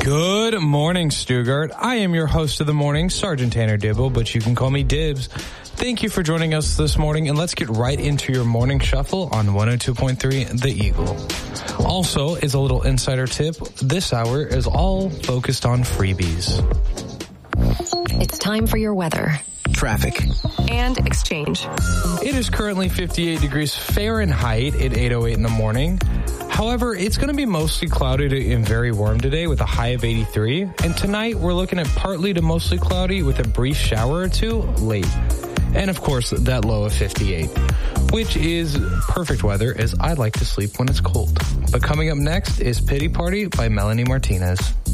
Good morning, Stuttgart. I am your host of the morning, Sergeant Tanner Dibble, but you can call me Dibs. Thank you for joining us this morning, and let's get right into your morning shuffle on 102.3 The Eagle. Also, as a little insider tip, this hour is all focused on freebies. It's time for your weather, traffic, and exchange. It is currently 58 degrees Fahrenheit at 8:08 in the morning. However, it's going to be mostly cloudy and very warm today with a high of 83. And tonight, we're looking at partly to mostly cloudy with a brief shower or two late. And of course, that low of 58, which is perfect weather as I like to sleep when it's cold. But coming up next is Pity Party by Melanie Martinez.